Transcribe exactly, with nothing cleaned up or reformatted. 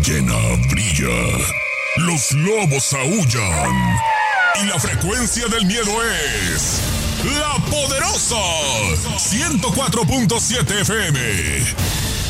ballena brilla, los lobos aúllan y la frecuencia del miedo es La Poderosa ciento cuatro punto siete F M.